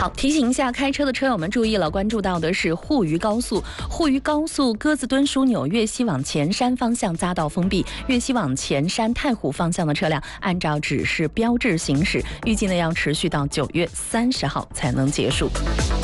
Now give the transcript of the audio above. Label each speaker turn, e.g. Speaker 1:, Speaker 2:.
Speaker 1: 好，提醒一下开车的车友们注意了，关注到的是沪渝高速，沪渝高速鸽子墩枢纽粤西往前山方向匝道封闭，粤西往前山太湖方向的车辆按照指示标志行驶，预计呢要持续到9月30号才能结束。